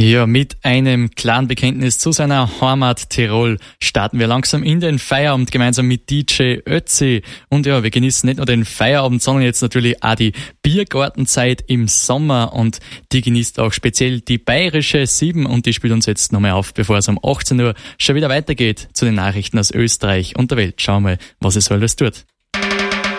Ja, mit einem klaren Bekenntnis zu seiner Heimat Tirol starten wir langsam in den Feierabend gemeinsam mit DJ Ötzi. Und ja, wir genießen nicht nur den Feierabend, sondern jetzt natürlich auch die Biergartenzeit im Sommer. Und die genießt auch speziell die Bayerische 7 und die spielt uns jetzt nochmal auf, bevor es um 18 Uhr schon wieder weitergeht zu den Nachrichten aus Österreich und der Welt. Schauen wir mal, was es so alles tut.